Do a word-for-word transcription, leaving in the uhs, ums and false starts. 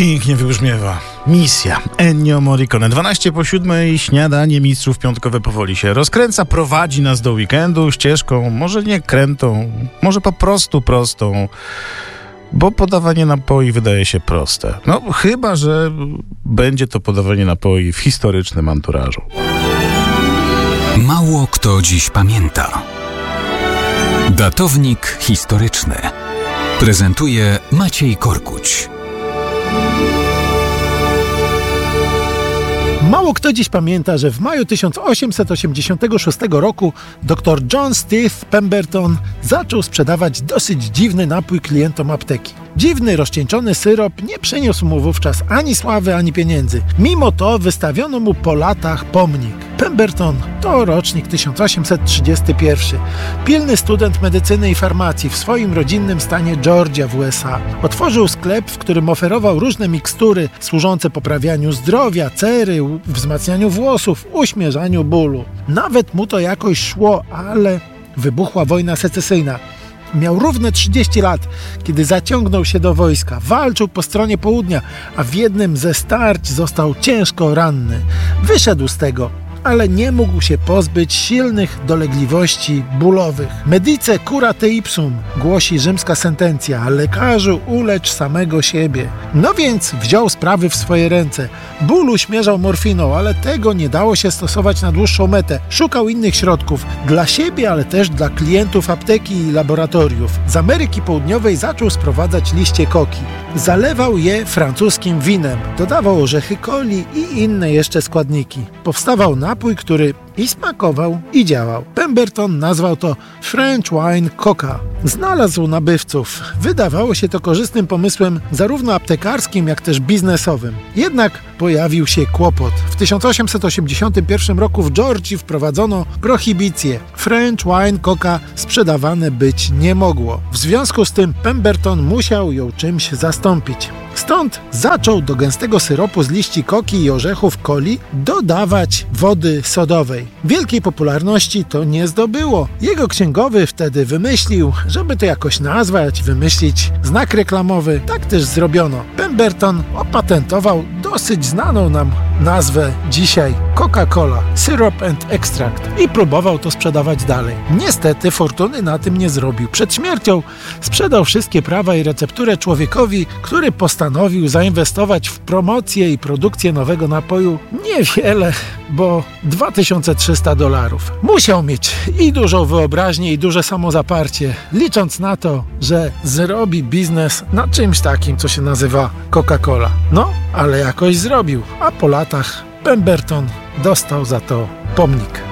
Pięknie wybrzmiewa. Misja. Ennio Morricone. dwanaście po siódmej, śniadanie mistrzów piątkowe powoli się rozkręca, prowadzi nas do weekendu ścieżką, może nie krętą, może po prostu prostą, bo podawanie napoi wydaje się proste. No, chyba że będzie to podawanie napoi w historycznym anturażu. Mało kto dziś pamięta. Datownik historyczny prezentuje Maciej Korkuć. Mało kto dziś pamięta, że w maju tysiąc osiemset osiemdziesiątego szóstego roku dr John Stith Pemberton zaczął sprzedawać dosyć dziwny napój klientom apteki. Dziwny, rozcieńczony syrop nie przyniósł mu wówczas ani sławy, ani pieniędzy. Mimo to wystawiono mu po latach pomnik. Pemberton to rocznik tysiąc osiemset trzydziesty pierwszy. Pilny student medycyny i farmacji w swoim rodzinnym stanie Georgia w U S A. Otworzył sklep, w którym oferował różne mikstury służące poprawianiu zdrowia, cery, wzmacnianiu włosów, uśmierzaniu bólu. Nawet mu to jakoś szło, ale wybuchła wojna secesyjna. Miał równe trzydzieści lat, kiedy zaciągnął się do wojska. Walczył po stronie południa, a w jednym ze starć został ciężko ranny. Wyszedł z tego, ale nie mógł się pozbyć silnych dolegliwości bólowych. Medice curate ipsum, głosi rzymska sentencja, a lekarzu ulecz samego siebie. No więc wziął sprawy w swoje ręce. Ból uśmierzał morfiną, ale tego nie dało się stosować na dłuższą metę. Szukał innych środków dla siebie, ale też dla klientów apteki i laboratoriów. Z Ameryki Południowej zaczął sprowadzać liście koki. Zalewał je francuskim winem, dodawał orzechy coli i inne jeszcze składniki. Powstawał napój, który i smakował, i działał. Pemberton nazwał to French Wine Coca. Znalazł nabywców. Wydawało się to korzystnym pomysłem zarówno aptekarskim, jak też biznesowym. Jednak pojawił się kłopot. W tysiąc osiemset osiemdziesiątym pierwszym roku w Georgii wprowadzono prohibicję. French Wine Coca sprzedawane być nie mogło. W związku z tym Pemberton musiał ją czymś zastąpić. Stąd zaczął do gęstego syropu z liści koki i orzechów coli dodawać wody sodowej. Wielkiej popularności to nie zdobyło. Jego księgowy wtedy wymyślił, żeby to jakoś nazwać, wymyślić znak reklamowy. Tak też zrobiono. Pemberton opatentował dosyć znaną nam nazwę dzisiaj Coca-Cola, Syrup and Extract, i próbował to sprzedawać dalej. Niestety fortuny na tym nie zrobił. Przed śmiercią sprzedał wszystkie prawa i recepturę człowiekowi, który postanowił zainwestować w promocję i produkcję nowego napoju niewiele, bo dwa tysiące trzysta dolarów. Musiał mieć i dużą wyobraźnię, i duże samozaparcie, licząc na to, że zrobi biznes na czymś takim, co się nazywa Coca-Cola. No, ale jakoś zrobił, a po latach Pemberton dostał za to pomnik.